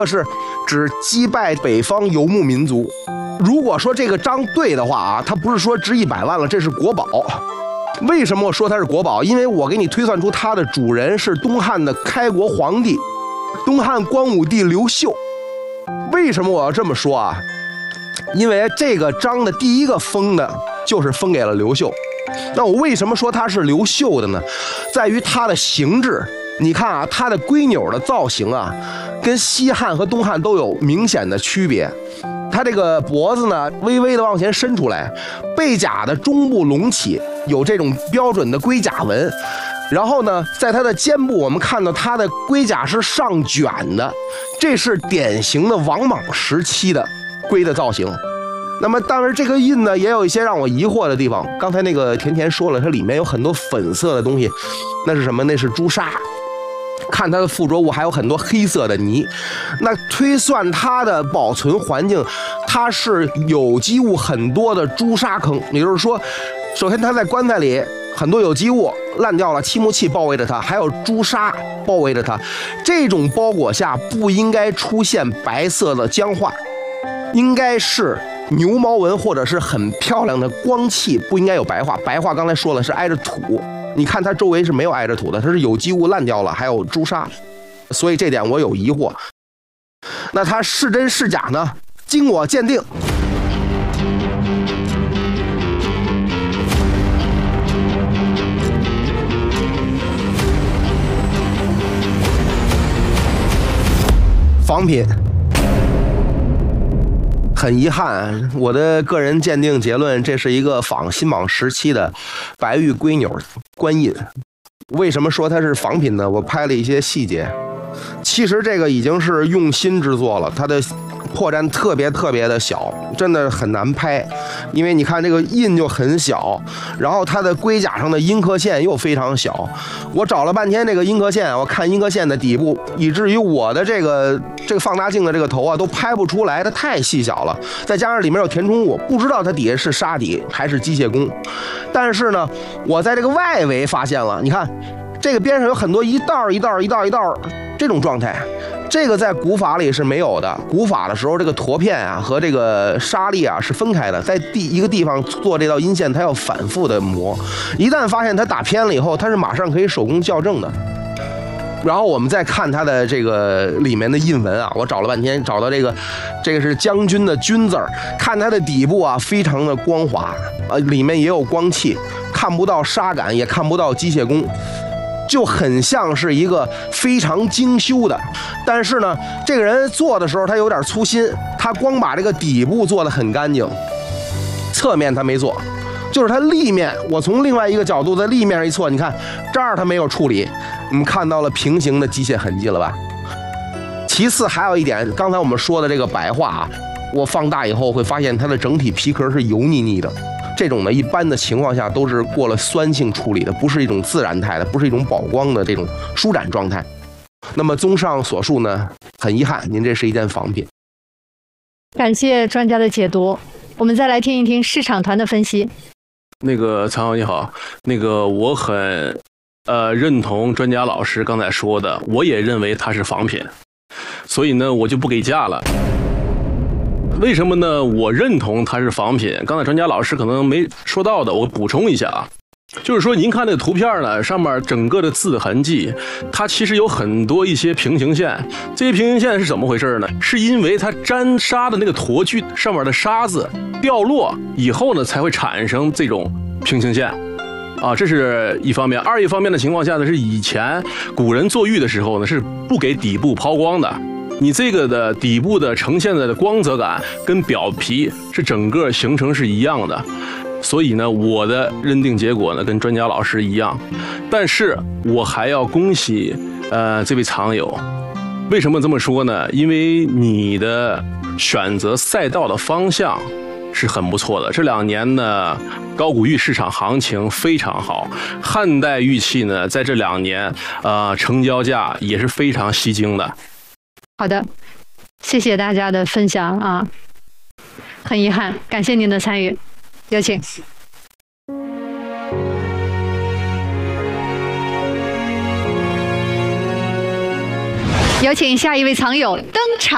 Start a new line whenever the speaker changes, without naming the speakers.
是指击败北方游牧民族。如果说这个章对的话啊，它不是说值100万了，这是国宝。为什么我说它是国宝？因为我给你推算出它的主人是东汉的开国皇帝，东汉光武帝刘秀。为什么我要这么说啊？因为这个章的第一个封的就是封给了刘秀。那我为什么说它是刘秀的呢？在于它的形制。你看啊，它的龟钮的造型啊，跟西汉和东汉都有明显的区别。它这个脖子呢，微微的往前伸出来，背甲的中部隆起，有这种标准的龟甲纹。然后呢，在它的肩部，我们看到它的龟甲是上卷的，这是典型的王莽时期的龟的造型。那么，当然这个印呢，也有一些让我疑惑的地方。刚才那个甜甜说了，它里面有很多粉色的东西，那是什么？那是朱砂。看它的附着物还有很多黑色的泥，那推算它的保存环境，它是有机物很多的朱砂坑。也就是说，首先它在棺材里很多有机物烂掉了，漆木器包围着它，还有朱砂包围着它。这种包裹下不应该出现白色的僵化，应该是牛毛纹或者是很漂亮的光器，不应该有白化。白化刚才说了是挨着土。你看它周围是没有挨着土的，它是有机物烂掉了，还有朱砂，所以这点我有疑惑。那它是真是假呢？经我鉴定，仿品。很遗憾，我的个人鉴定结论，这是一个仿新莽时期的白玉龟钮官印。为什么说它是仿品呢？我拍了一些细节，其实这个已经是用心制作了，它的破绽特别的小，真的很难拍。因为你看这个印就很小，然后它的龟甲上的阴刻线又非常小。我找了半天这个阴刻线，我看阴刻线的底部，以至于我的这个放大镜的这个头啊都拍不出来，它太细小了。再加上里面有填充物，不知道它底下是沙底还是机械工。但是呢，我在这个外围发现了，你看这个边上有很多一道这种状态。这个在古法里是没有的。古法的时候，这个驼片啊和这个沙粒啊是分开的，在一个地方做这道阴线，它要反复的磨。一旦发现它打偏了以后，它是马上可以手工校正的。然后我们再看它的这个里面的印纹啊，我找了半天，找到这个是将军的军字儿，看它的底部啊非常的光滑，里面也有光气，看不到砂感，也看不到机械工。就很像是一个非常精修的，但是呢，这个人做的时候他有点粗心，他光把这个底部做得很干净，侧面他没做，就是他立面，我从另外一个角度在立面上一错，你看这儿他没有处理，我们看到了平行的机械痕迹了吧？其次还有一点，刚才我们说的这个白化啊，我放大以后会发现它的整体皮壳是油腻腻的。这种呢，一般的情况下都是过了酸性处理的，不是一种自然态的，不是一种保光的这种舒展状态。那么综上所述呢，很遗憾，您这是一件仿品。
感谢专家的解读，我们再来听一听市场团的分析。
那个常友你好，我很认同专家老师刚才说的，我也认为它是仿品，所以呢我就不给价了。为什么呢？我认同它是仿品。刚才专家老师可能没说到的，我补充一下啊，就是说您看这个图片呢，上面整个的字痕迹，它其实有很多一些平行线。这些平行线是怎么回事呢？是因为它沾沙的那个驼具上面的沙子掉落以后呢，才会产生这种平行线。啊，这是一方面。一方面的情况下呢，是以前古人做玉的时候呢，是不给底部抛光的。你这个的底部的呈现的光泽感跟表皮是整个形成是一样的，所以呢，我的认定结果呢跟专家老师一样。但是我还要恭喜这位藏友，为什么这么说呢？因为你的选择赛道的方向是很不错的。这2年呢，高古玉市场行情非常好，汉代玉器呢在这2年成交价也是非常吸睛的。
好的，谢谢大家的分享啊！很遗憾，感谢您的参与，有请。有请下一位藏友登场。